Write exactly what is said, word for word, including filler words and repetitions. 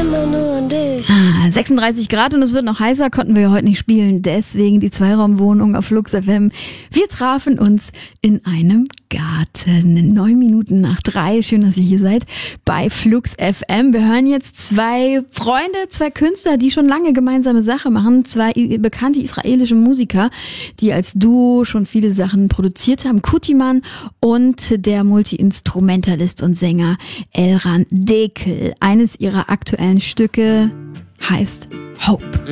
immer nur an dich. Ah, sechsunddreißig Grad und es wird noch heißer, konnten wir ja heute nicht spielen. Deswegen die Zweiraumwohnung auf Flux F M. Wir trafen uns in einem Garten. Neun Minuten nach drei. Schön, dass ihr hier seid bei Flux F M. Wir hören jetzt zwei Freunde, zwei Künstler, die schon lange gemeinsame Sache machen. Zwei bekannte israelische Musiker, die als Duo schon viele Sachen produziert haben. Kutiman und der Multi-Instrumentalist und Sänger Elran Dekel. Eines ihrer aktuellen Stücke heißt Hope.